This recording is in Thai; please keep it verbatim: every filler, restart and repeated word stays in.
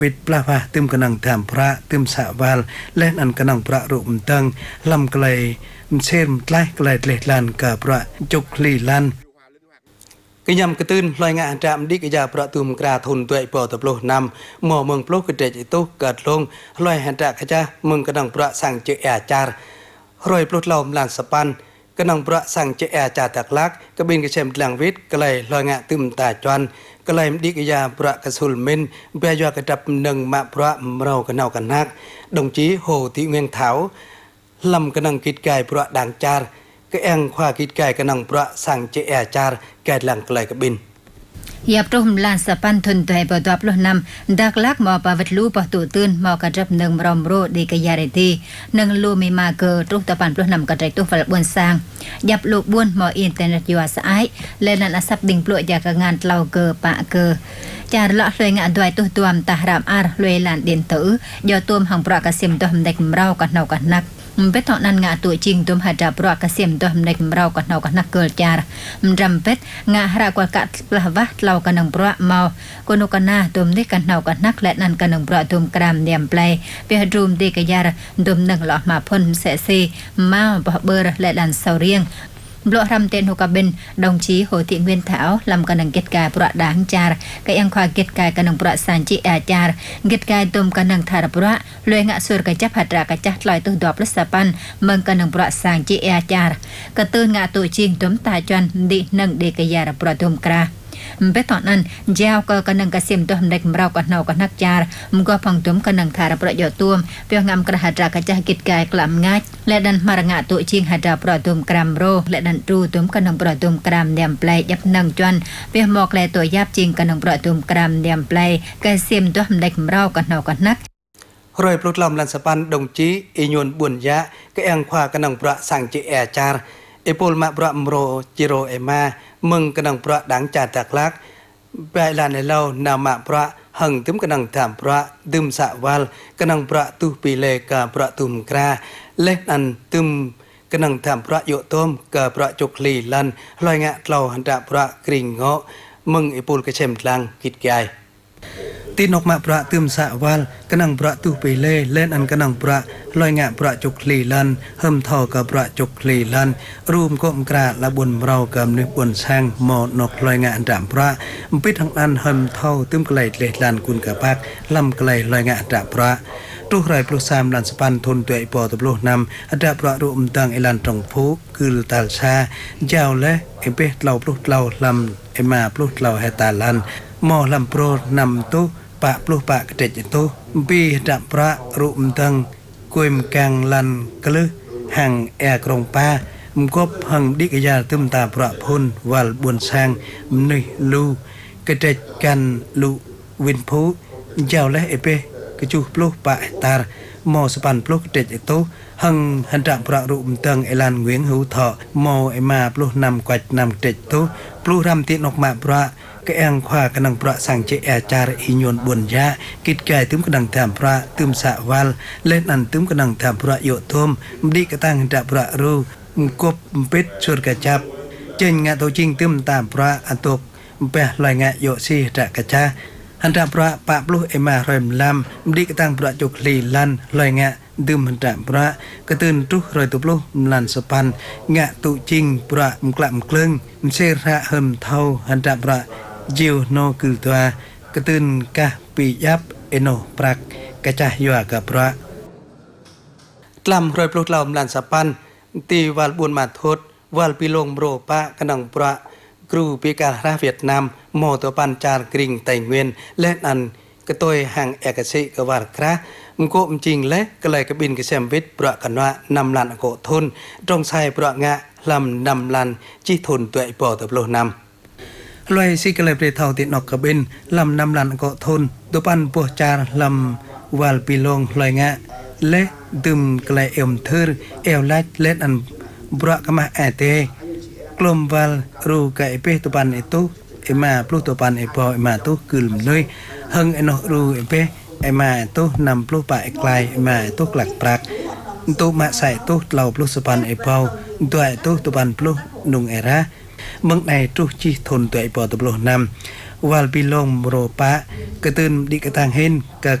ปิดปลาพาตึมกนังถามพระตึมสะวาลและอันกนังพระรูปตังลำไกลเชื่อมไกลไกลเล็ดลันกับพระจุกลีลันกยำกระตื้นลอยงานจามดิกยาประตุมกราทุนตัวปอตะโปลนำหมอเมืองโปลกระเดจตุเกิดลงลอยหันตะขจ้าเมืองกนังพระสั่งเจอาจารรอยปลดลมลานสปันกนังพระสั่งเจอาจารตักลักกบินกระเชมหลังวิทย์กลายลอยงานตึมตาจวนกลายดิกยาพระกสุลเมนเบียยกระดับหนึ่งมาพระเรากันเอากันนักดงจีโหติเวียงเถาลำกนังกิดกายพระด่างจารก็แองขวากิดกายกนังพระสั่งเจอาจารแกหลังกลายกบินยาปรุมลานสปันทนตัวให้ปตอบลุนำดักลักหมอปาวัดลูปตูตื่นหมอกระจับหนึ่งรอมโรดีกยาเรตีหนึ่งลูมีมาเกอตุกตะปันปลุนำกระใจตุกฝรั่งบนสร้างยับลูกบุญหมออินเทอร์เน็ตอยู่อาศัยและนันอาศับดิ่งปลุกจากงานเล่าเกอปะเกอจารละเลยงานด้วยตัวตัวมตารามอาร์เลยลานเดียนตือยอตัวมหังปรากระเสียมตัวเด็กเรากันเนากันนักเป็ดตอนนั้นงาตัวจริงตัวหัดจับปลอกระเสียมตัวเด็กเรากันเนากันนักเกิดจารมันจำเป็ดงาหรากว่ากัดปลาวะเรากันนังปลาเมาคนนกันหน้าตัวเด็กกันเนากันนักและนั่นกันนังปลาตัวกรามเดียมเปลย์เปียรูมเด็กยารตัวหนึ่งหล่อมาพ่นเสซีมาปะเบอร์และดันเสาเรียงบล็อกรำเต็นหกบินดงชีโหติเวียนเถาลำกันนังเกตกายประด่างจารก็ยังควาเกตกายกันนังประสันจิอาจารเกตกายตุ่มกันนังธารประลอยงะส่วนกระจับหัดรากระจัดลอยตัวดอกลัสปันเมืองกันนังประสันจิอาจารกระตื้นงะตัวจริงตุ่มตาจวนดินังเด็กยาระประตุมกราเป็ดตอนนั้นเจ้าก็กันนังกระเสียมตัวเด็กเรากันเนากันนักจารมันก็พังตุ่มกันนังธารประโยชน์ตัวเพียงงามกระหัดรากระจัดกิจกายกล่ำง่ายและดันมารงะตัวจริงหัดราประตุมกรามโรและดันรูตุ่มกันนังประตุมกรามเดียมเปลยับนังจวนเพียงหมอกแลตัวยับจริงกันนังประตุมกรามเดียมเปลกระเสียมตัวเด็กเรากันเนากันนักรอยปลุกลำลันสปันดงจีอิญนบุญยะก็แองขวากันนังประสั่งเจอาจารเอปลมาประมโรจิโรเอมาเมืองกันนังประดังจาตักลักไปลานในเล่านามาพระหังตึมกนังถามพระดึมสะวาลกนังพระตุปีเลกาพระตุมกราเล็กอันตึมกนังถามพระโยต้มกาพระจุกลีลันลอยงะเล่าหันตะพระกริ่งเงาะมึงอิปุลกระเชมลังกิดใหญ่ตีนกมาพระตึมสะวาลกนังพระตุปีเลเล่นอันกนังพระลอยงะพระจุกลีลันเฮิมทอกับพระจุกลีลันรูมก้มกราละบุญเรากับนึกบุญแซงหมอนกลอยงะอันดามพระปิดทางอันเฮิมเท่าตึมไกลเลลันกุลกับพักลำไกลลอยงะอันดามพระทุกไรปลุกสามลันสปันทนตัวไอปอตบลูนำอันดาพระรูมตังไอลันตรงพูคือตาลชาเจ้าและเอเปเราปลุกเราลำไอมาปลุกเราแฮตาลันหมอลำโปรนำตุปะปลุกปะกระเด็ดตุปีดับพระรูมตังกุยมกังลันกลือหังแอกรงป้ามกบหังดิกยาตึมตาพระพุนวัลบุญแซงนึยลูกระเด็ดกันลูวินพูเจ้าและเอเปกระจูปลุกปะตาหมอสปันปลุกเด็ดตุหังหันดับพระรูมตังไอลันเวียงหูเถาหมอไอมาปลุกนำกัดนำเด็ดตุปลุกรำตินกมาพระก็แองขวากันนังพระสังเจอาจารอิญนบุญยะกิดแก่ตึมกันนังถามพระตึมสะวาลเล่นอันตึมกันนังถามพระโยทมมดีกระตั้งดับพระรูมกบเป็ดสุดกระจับเจนงะตัวจริงตึมตามพระอันตกเปะลอยงะโยซีระกระชาหันดับพระปะปลุเอมาเริ่มลำมดีกระตั้งพระจุกลีลันลอยงะดื่มหันดับพระกระตื่นทุกรอยตุปลุลันสปันงะตุจริงพระมกลัมกลึงเสระเฮิมเท่าหันดับพระจิวโนคือตัวกระตืนกะปียับเอโนปรักกระจายยัวกับพระกลัมรอยปลุกลำลันสปันตีวัลบุญมาทศวัลปิลงโรปะกนังพระครูปีการาเวียดนามโมตัวปันจารกริ่งไตเวียนและอันกระตัวห่างเอกสิกวาดครามันโกมจริงและก็เลยกระบินกระเซมวิทย์ประกันว่านำลันโกทุนตรงใส่ประงะลำนำลันจีทุนตัวไอปอตบโลนำลอยสิกเลยไปเท่าติดนกกระบินลำนำลันเกาะทนตัวปันปัวจารลำวาลปีลงลอยงะและดื่มกลายเอ็มเทอร์เอลลัดเล็ดอันบระกมาแอเตกลมวาลรูไก่เปตัวปันเอตุเอมาปลุกตัวปันเอปอเอมาตุกึลมเลยเฮงเอนรูเอเปเอมาตุนำปลุกปะเอกลายเอมาตุกหลักปรักตุมาใส่ตุเหล่าปลุกสปันเอปอตัวไอตุตัวปันปลุกนุงเอระเมืองในทุกจีทนตัวไอปอตบโลนำ wal bilong ropa ketun di ketang hen ke